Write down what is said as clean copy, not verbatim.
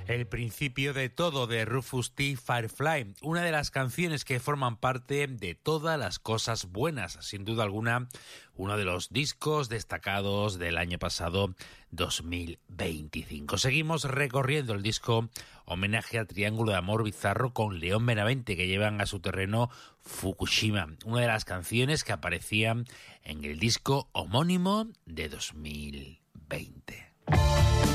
El principio de todo de Rufus T. Firefly, una de las canciones que forman parte de todas las cosas buenas, sin duda alguna, uno de los discos destacados del año pasado, 2025. Seguimos recorriendo el disco homenaje a Triángulo de Amor Bizarro con León Benavente, que llevan a su terreno Fukushima, una de las canciones que aparecían en el disco homónimo de 2020.